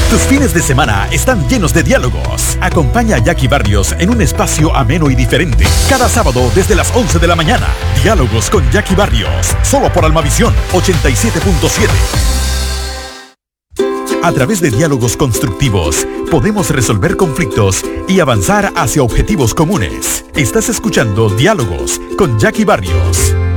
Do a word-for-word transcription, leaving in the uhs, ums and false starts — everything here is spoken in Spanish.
Tus fines de semana están llenos de diálogos. Acompaña a Jackie Barrios en un espacio ameno y diferente. Cada sábado desde las once de la mañana. Diálogos con Jackie Barrios. Solo por Almavisión ochenta y siete punto siete. A través de diálogos constructivos, podemos resolver conflictos y avanzar hacia objetivos comunes. Estás escuchando Diálogos con Jackie Barrios.